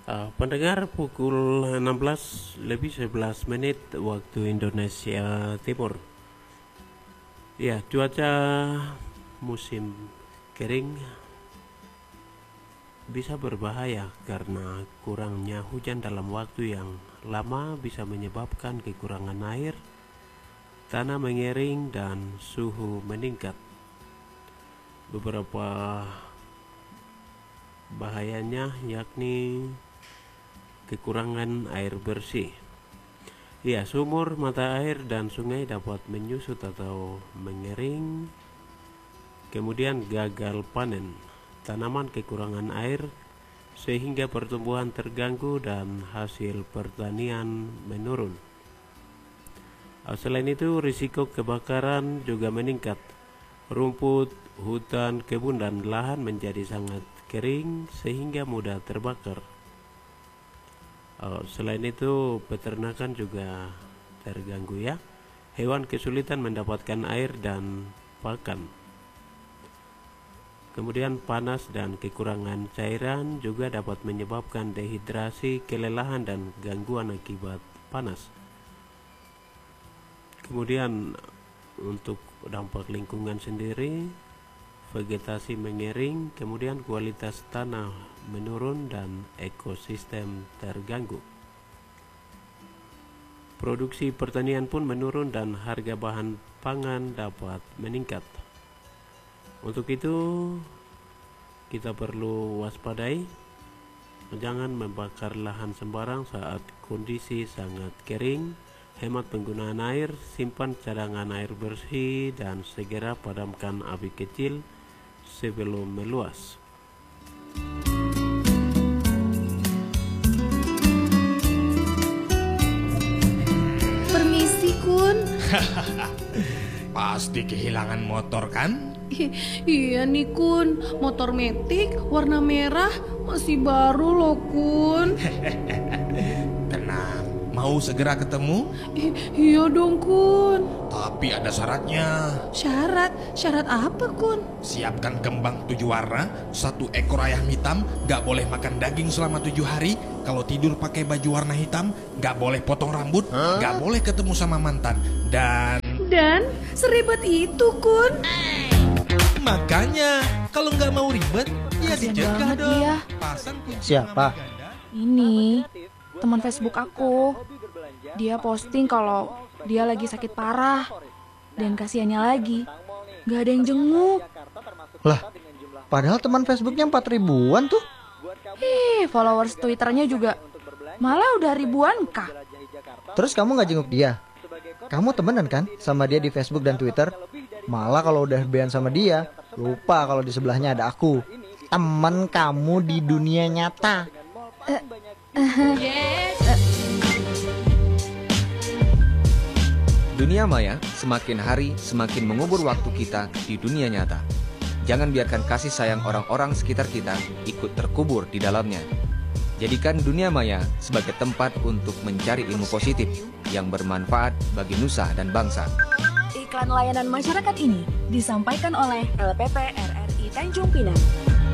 Pendengar pukul 16:11 waktu Indonesia Timur. Ya, cuaca musim kering bisa berbahaya karena kurangnya hujan dalam waktu yang lama bisa menyebabkan kekurangan air, tanah mengering dan suhu meningkat. Beberapa bahayanya yakni kekurangan air bersih. Ya, sumur, mata air dan sungai dapat menyusut atau mengering. Kemudian gagal panen, tanaman kekurangan air sehingga pertumbuhan terganggu dan hasil pertanian menurun. Selain itu, risiko kebakaran juga meningkat. Rumput, hutan, kebun dan lahan menjadi sangat kering sehingga mudah terbakar. Selain itu, peternakan juga terganggu ya. Hewan kesulitan mendapatkan air dan pakan. Kemudian panas dan kekurangan cairan juga dapat menyebabkan dehidrasi, kelelahan dan gangguan akibat panas. Kemudian untuk dampak lingkungan sendiri, vegetasi mengering, kemudian kualitas tanah menurun dan ekosistem terganggu. Produksi pertanian pun menurun dan harga bahan pangan dapat meningkat. Untuk itu, kita perlu waspadai, jangan membakar lahan sembarang saat kondisi sangat kering, hemat penggunaan air, simpan cadangan air bersih, dan segera padamkan api kecil sebelum meluas. Permisi, Kun. Pasti kehilangan motor kan? Iya nih, Kun. Motor metik warna merah masih baru loh, Kun. Tenang, mau segera ketemu? Iya dong, Kun. Tapi ada syaratnya. Syarat apa, Kun? Siapkan kembang 7 warna, 1 ekor ayam hitam, gak boleh makan daging selama 7 hari. Kalau tidur pakai baju warna hitam, gak boleh potong rambut, gak boleh ketemu sama mantan. Dan seribet itu, Kun. Makanya, kalau gak mau ribet, ya Kasian dicegah banget dong. dia. Pasang kunci Siapa? rumah ganda. Ini teman Facebook aku. Dia posting kalau dia lagi sakit parah. Dan kasihannya lagi, gak ada yang jenguk. Lah, padahal teman Facebooknya 4 ribuan tuh. Followers Twitternya juga malah udah ribuan kah. Terus kamu gak jenguk dia? Kamu temenan kan sama dia di Facebook dan Twitter? Malah kalau udah FB-an sama dia, lupa kalau di sebelahnya ada aku, teman kamu di dunia nyata. Dunia maya semakin hari semakin mengubur waktu kita di dunia nyata. Jangan biarkan kasih sayang orang-orang sekitar kita ikut terkubur di dalamnya. Jadikan dunia maya sebagai tempat untuk mencari ilmu positif yang bermanfaat bagi nusa dan bangsa. Iklan layanan masyarakat ini disampaikan oleh LPP RRI Tanjung Pinang.